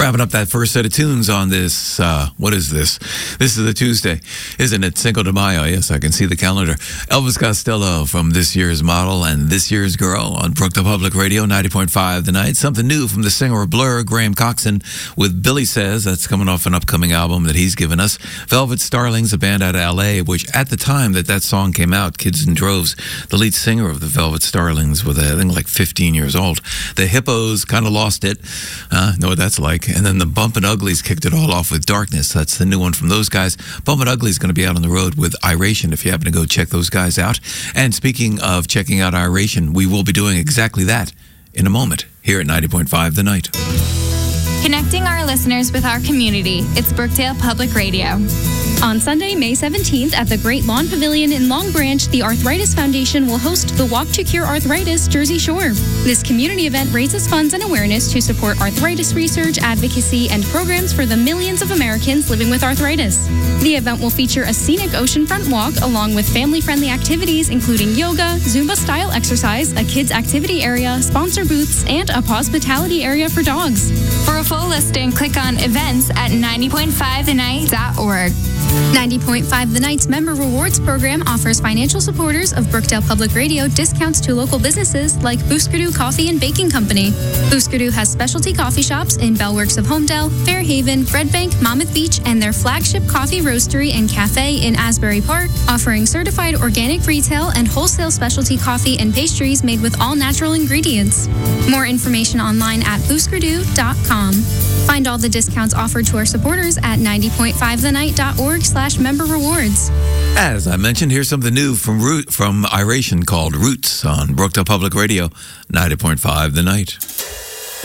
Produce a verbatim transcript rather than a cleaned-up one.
Wrapping up that first set of tunes on this, uh, what is this? This is a Tuesday, isn't it? Cinco de Mayo. Yes, I can see the calendar. Elvis Costello from This Year's Model and This Year's Girl on Brookdale Public Radio, ninety point five The Night. Something new from the singer of Blur, Graham Coxon, with Billy Says. That's coming off an upcoming album that he's given us. Velvet Starlings, a band out of L A, which at the time that that song came out, Kids in Droves, the lead singer of the Velvet Starlings was, I think, like fifteen years old. The Hippos kind of lost it. Uh, know what that's like. And then the Bumpin' Uglies kicked it all off with Darkness. That's the new one from those guys. Bumpin' Uglies going to be out on the road with Iration if you happen to go check those guys out. And speaking of checking out Iration, we will be doing exactly that in a moment here at ninety point five The Night. Connecting our listeners with our community. It's Brookdale Public Radio. On Sunday, May seventeenth, at the Great Lawn Pavilion in Long Branch, the Arthritis Foundation will host the Walk to Cure Arthritis Jersey Shore. This community event raises funds and awareness to support arthritis research, advocacy, and programs for the millions of Americans living with arthritis. The event will feature a scenic oceanfront walk along with family-friendly activities including yoga, Zumba-style exercise, a kids' activity area, sponsor booths, and a hospitality area for dogs. For a full listing, click on events at ninety point five the night dot org. ninety point five The Night's Member Rewards program offers financial supporters of Brookdale Public Radio discounts to local businesses like Booskadoo Coffee and Baking Company. Booskadoo has specialty coffee shops in Bellworks of Homedale, Fairhaven, Red Bank, Monmouth Beach, and their flagship coffee roastery and cafe in Asbury Park, offering certified organic retail and wholesale specialty coffee and pastries made with all natural ingredients. More information online at booskadoo dot com. Find all the discounts offered to our supporters at ninety point five the night dot org slash member rewards. As I mentioned, here's something new from Root, from Iration called Roots on Brookdale Public Radio, ninety point five The Night.